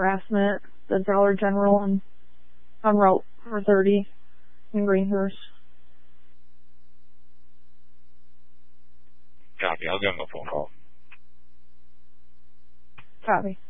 harassment, the Dollar General on Route 430 in Greenhurst. Copy. I'll give him a phone call. Copy.